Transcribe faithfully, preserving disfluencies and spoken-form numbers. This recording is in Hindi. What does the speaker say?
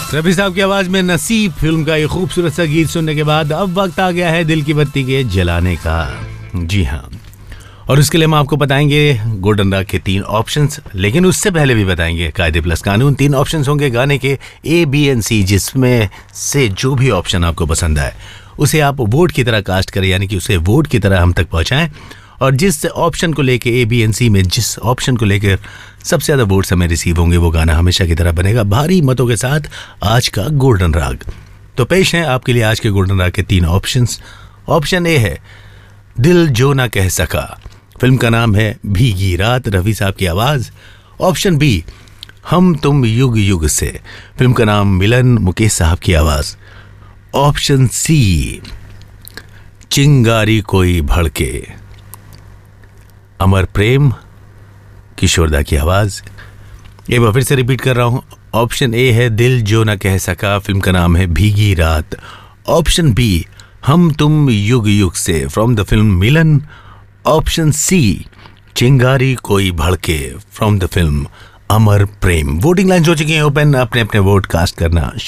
रफी साहब की आवाज में नसीब फिल्म का ये खूबसूरत सा गीत सुनने के बाद अब वक्त आ गया है दिल की बत्ती के जलाने का। जी हाँ, और उसके लिए हम आपको बताएंगे गोल्डन राग के तीन ऑप्शंस, लेकिन उससे पहले भी बताएंगे कायदे प्लस कानून। तीन ऑप्शंस होंगे गाने के ए, बी एंड सी, जिसमें से जो भी ऑप्शन आपको पसंद आए उसे आप वोट की तरह कास्ट करें, यानी कि उसे वोट की तरह हम तक पहुंचाएं। और जिस ऑप्शन को लेके ए, बी एंड सी में जिस ऑप्शन को लेकर सबसे ज़्यादा वोट्स हमें रिसीव होंगे वो गाना हमेशा की तरह बनेगा भारी मतों के साथ आज का गोल्डन राग। तो पेश हैं आपके लिए आज के गोल्डन राग के तीन ऑप्शंस। ऑप्शन ए है दिल जो ना कह सका, फिल्म का नाम है भीगी रात, रफी साहब की आवाज़। ऑप्शन बी हम तुम युग युग से, फिल्म का नाम मिलन, मुकेश साहब की आवाज़। ऑप्शन सी चिंगारी कोई भड़के, अमर प्रेम, किशोरदा की आवाज़। एक बार फिर से रिपीट कर रहा हूँ। ऑप्शन ए है दिल जो ना कह सका, फिल्म का नाम है भीगी रात। ऑप्शन बी हम तुम युग युग से, from the film Milan. Option C चिंगारी कोई भड़के, from the film Amar Prem. Voting line हो चुकी है ओपन, अपने अपने वोट कास्ट करना